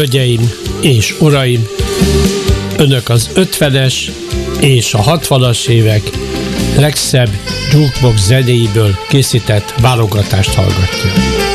Hölgyeim és uraim, önök az 50-es és a 60-as évek legszebb jukebox zenéiből készített válogatást hallgatják.